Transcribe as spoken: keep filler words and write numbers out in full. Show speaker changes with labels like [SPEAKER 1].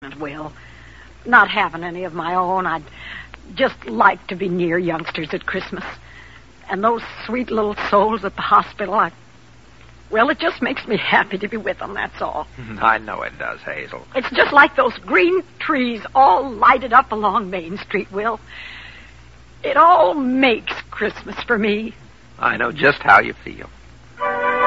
[SPEAKER 1] Will. Not having any of my own, I'd just like to be near youngsters at Christmas. And those sweet little souls at the hospital, I... Well, it just makes me happy to be with them, that's all.
[SPEAKER 2] I know it does, Hazel.
[SPEAKER 1] It's just like those green trees all lighted up along Main Street, Will. It all makes Christmas for me.
[SPEAKER 2] I know just how you feel.